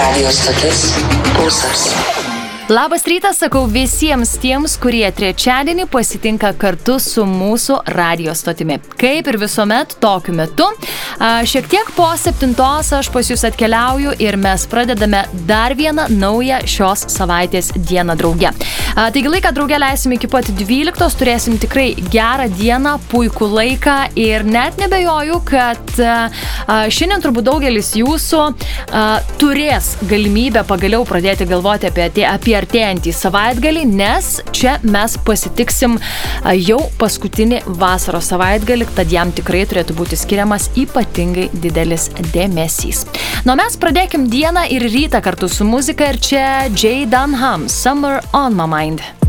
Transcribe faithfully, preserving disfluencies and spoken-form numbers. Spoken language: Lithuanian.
Radio stotis Pulsas. Labas rytas, sakau visiems tiems, kurie trečiadienį pasitinka kartu su mūsų radio stotimi. Kaip ir visuomet tokiu metu, šiek tiek po septintos aš pas jūs atkeliauju ir mes pradedame dar vieną naują šios savaitės dieną drauge. Taigi laiką drauge leisim iki pat dvyliktos, turėsim tikrai gerą dieną, puikų laiką ir net nebejoju, kad šiandien turbūt daugelis jūsų turės galimybę pagaliau pradėti galvoti apie, apie artėjantį savaitgalį, nes čia mes pasitiksim jau paskutinį vasaros savaitgalį, tad jam tikrai turėtų būti skiriamas ypatingai didelis dėmesys. Nu, mes pradėkim dieną ir rytą kartu su muzika ir čia Jay Dunham, Summer on My Mind.